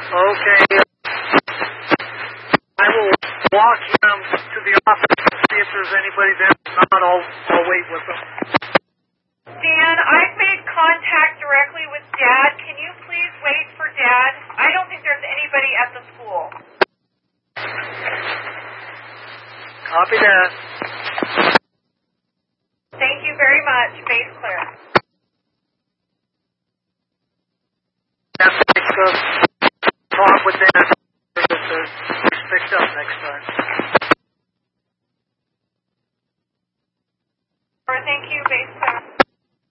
Okay. I will walk him to the office and see if there's anybody there. If not, I'll wait with them. Dan, I've